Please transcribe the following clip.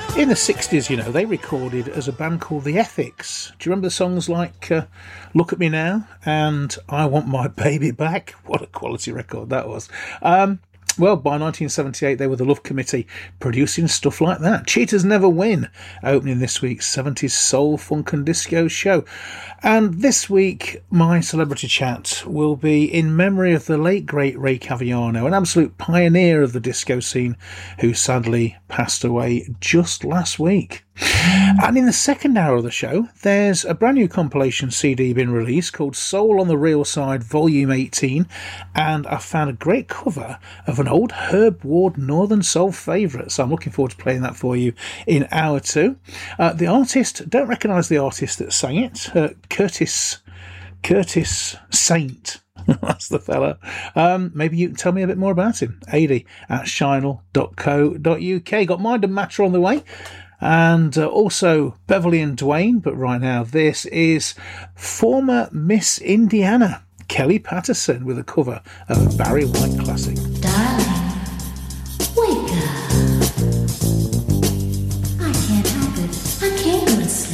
In the 60s, you know, they recorded as a band called The Ethics. Do you remember the songs like Look at Me Now and I Want My Baby Back? What a quality record that was. Well, by 1978, they were the Love Committee, producing stuff like that. Cheaters Never Win, opening this week's 70s Soul, Funk and Disco show. And this week, my celebrity chat will be in memory of the late, great Ray Caviano, an absolute pioneer of the disco scene, who sadly passed away just last week. And in the second hour of the show, there's a brand new compilation CD being released called Soul on the Real Side Volume 18, and I found a great cover of an old Herb Ward Northern Soul favourite, so I'm looking forward to playing that for you in hour two. The artist, don't recognise the artist that sang it, Curtis Saint. That's the fella. Maybe you can tell me a bit more about him. ady@shinel.co.uk. Got Mind and Matter on the way. And also Beverly and Dwayne. But right now, this is former Miss Indiana, Kelly Patterson, with a cover of a Barry White classic.